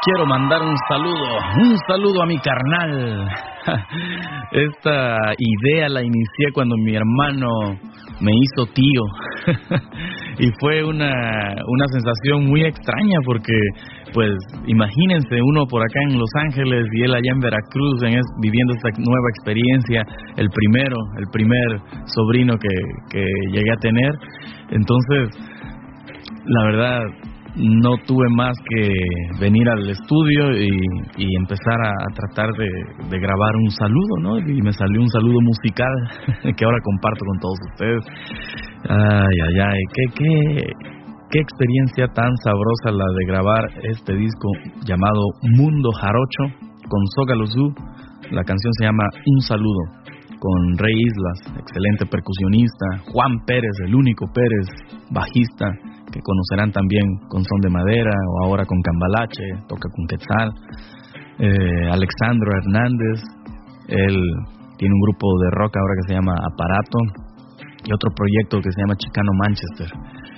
quiero mandar un saludo a mi carnal. Esta idea la inicié cuando mi hermano me hizo tío. Y fue una sensación muy extraña porque, pues, imagínense uno por acá en Los Ángeles y él allá en Veracruz viviendo esta nueva experiencia, el primer sobrino que llegué a tener. Entonces, la verdad, no tuve más que venir al estudio y empezar a tratar de grabar un saludo, ¿no? Y me salió un saludo musical que ahora comparto con todos ustedes. Ay, qué experiencia tan sabrosa la de grabar este disco llamado Mundo Jarocho con Zócalo Zoo. La canción se llama Un Saludo, con Rey Islas, excelente percusionista, Juan Pérez, el único Pérez, bajista, que conocerán también con Son de Madera o ahora con Cambalache, toca con Quetzal. Alexandro Hernández, él tiene un grupo de rock ahora que se llama Aparato y otro proyecto que se llama Chicano Manchester.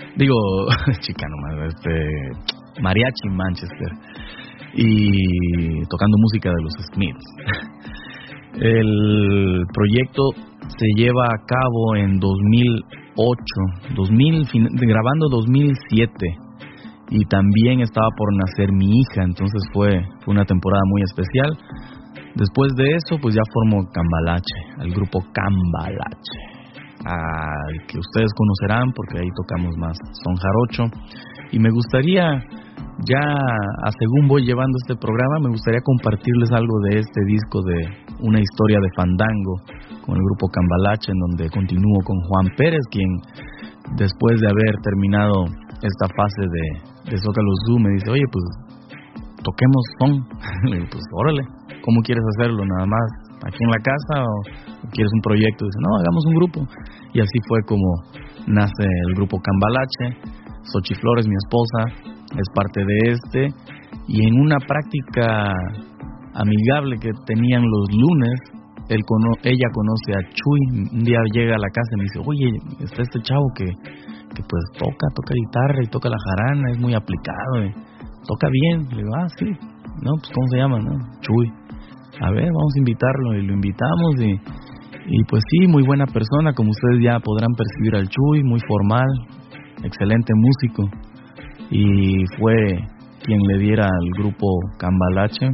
Mariachi Manchester, y tocando música de los Smiths. El proyecto se lleva a cabo en 2008, grabando 2007, y también estaba por nacer mi hija, entonces fue una temporada muy especial. Después de eso, pues ya formó Cambalache, el grupo Cambalache, que ustedes conocerán porque ahí tocamos más son jarocho. Y me gustaría, ya a según voy llevando este programa, me gustaría compartirles algo de este disco de Una Historia de Fandango con el grupo Cambalache, en donde continúo con Juan Pérez, quien después de haber terminado esta fase de Zócalo Zoo me dice: oye, pues toquemos son. Le digo, pues órale, ¿cómo quieres hacerlo? ¿Nada más aquí en la casa o quieres un proyecto? Dice, no, hagamos un grupo. Y así fue como nace el grupo Cambalache. Xochi Flores, mi esposa, es parte de este, y en una práctica amigable que tenían los lunes, ella conoce a Chuy. Un día llega a la casa y me dice: oye, está este chavo que pues toca guitarra y toca la jarana, es muy aplicado, toca bien. Le digo, sí, no, pues ¿cómo se llama? No, Chuy. A ver, vamos a invitarlo, y lo invitamos, y pues sí, muy buena persona, como ustedes ya podrán percibir al Chuy, muy formal, excelente músico, y fue quien le diera al grupo Cambalache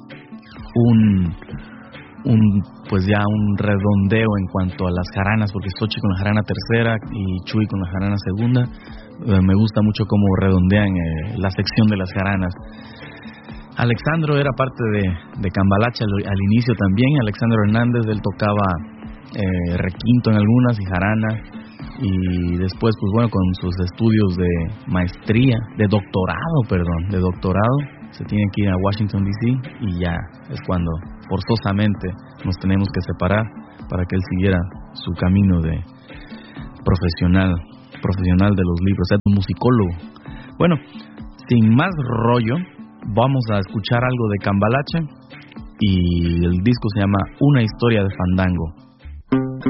pues ya un redondeo en cuanto a las jaranas, porque Xochi con la jarana tercera y Chuy con la jarana segunda. Me gusta mucho cómo redondean la sección de las jaranas. Alexandro era parte de Cambalache al inicio también. Alexandro Hernández, él tocaba requinto en algunas y jarana, y después, pues bueno, con sus estudios de doctorado, se tienen que ir a Washington D.C. y ya es cuando forzosamente nos tenemos que separar para que él siguiera su camino de profesional de los libros, es un musicólogo. Bueno, sin más rollo, vamos a escuchar algo de Cambalache, y el disco se llama Una Historia de Fandango.